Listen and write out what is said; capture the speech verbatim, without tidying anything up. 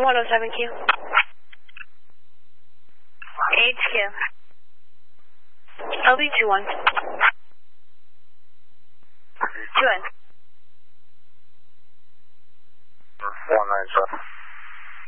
one oh seven Q. H Q. L B two one. two one. one nine seven.